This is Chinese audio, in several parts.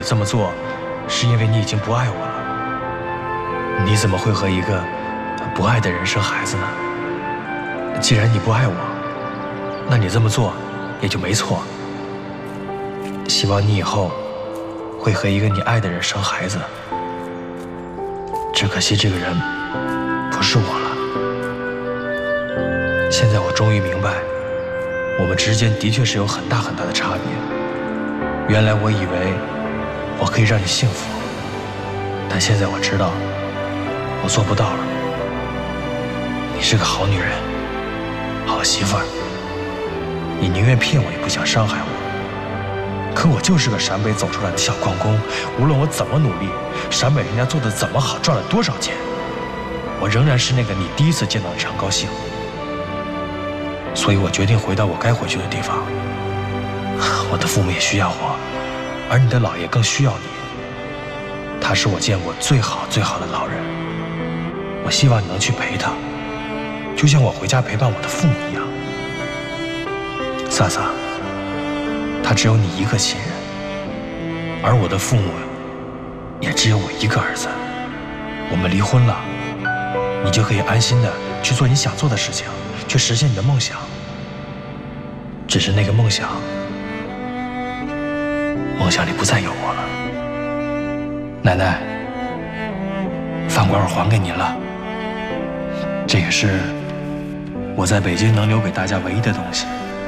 这么做，是因为你已经不爱我了。你怎么会和一个不爱的人生孩子呢？既然你不爱我，那你这么做也就没错。希望你以后会和一个你爱的人生孩子。只可惜这个人不是我了。现在我终于明白，我们之间的确是有很大很大的差别。原来我以为我可以让你幸福，但现在我知道我做不到了。你是个好女人，好媳妇儿，你宁愿骗我也不想伤害我。可我就是个陕北走出来的小矿工，无论我怎么努力，陕北人家做的怎么好，赚了多少钱，我仍然是那个你第一次见到的常高兴。所以我决定回到我该回去的地方。我的父母也需要我，而你的姥爷更需要你。他是我见过最好最好的老人，我希望你能去陪他，就像我回家陪伴我的父母一样。萨萨，他只有你一个亲人，而我的父母也只有我一个儿子。我们离婚了，你就可以安心的去做你想做的事情，去实现你的梦想。只是那个梦想里不再有我了。奶奶，饭馆我还给您了，这也是我在北京能留给大家唯一的东西。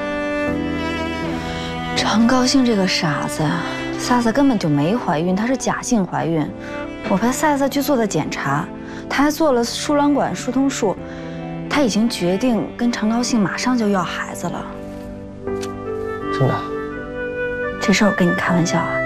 常高兴这个傻子，萨萨根本就没怀孕，她是假性怀孕。我陪萨萨去做的检查，她还做了输卵管疏通术，她已经决定跟常高兴马上就要孩子了。 真的？ 这事儿我跟你开玩笑啊。